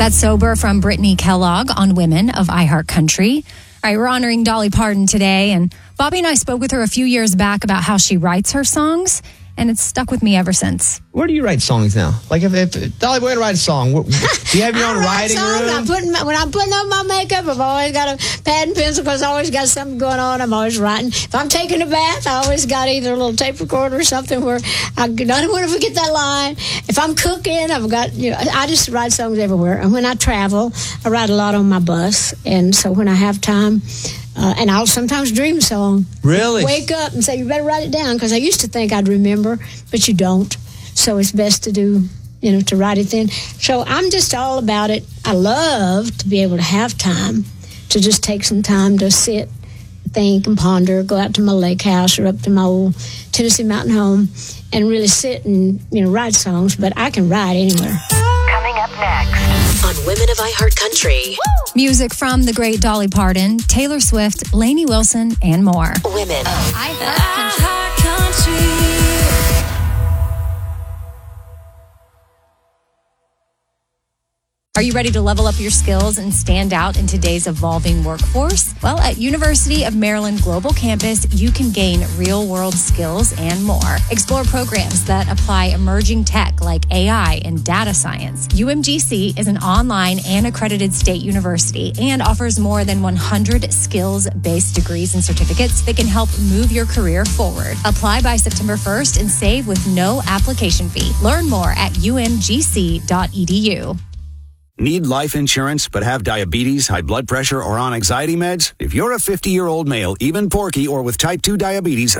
That's Sober from Brittany Kellogg on Women of iHeartCountry. All right, we're honoring Dolly Parton today, and Bobby and I spoke with her a few years back about how she writes her songs, and it's stuck with me ever since. Where do you write songs now? Like, if Dolly, we're going to write a song, do you have your own writing room? When I'm putting on my makeup, I've always got a pad and pencil because I always got something going on. I'm always writing. If I'm taking a bath, I always got either a little tape recorder or something where I don't want to forget that line. If I'm cooking, I've got, I just write songs everywhere. And when I travel, I write a lot on my bus. And so when I have time, and I'll sometimes dream a song. Really? Wake up and say, you better write it down, because I used to think I'd remember, but you don't. So it's best to do, to write it then. So I'm just all about it. I love to be able to have time to just take some time to sit, think, and ponder, go out to my lake house or up to my old Tennessee mountain home and really sit and, write songs. But I can write anywhere. Coming up next on Women of iHeartCountry. Music from the great Dolly Parton, Taylor Swift, Lainey Wilson, and more. Women of iHeartCountry. Are you ready to level up your skills and stand out in today's evolving workforce? Well, at University of Maryland Global Campus, you can gain real-world skills and more. Explore programs that apply emerging tech like AI and data science. UMGC is an online and accredited state university and offers more than 100 skills-based degrees and certificates that can help move your career forward. Apply by September 1st and save with no application fee. Learn more at umgc.edu. Need life insurance but have diabetes, high blood pressure, or on anxiety meds? If you're a 50-year-old male, even porky, or with type 2 diabetes,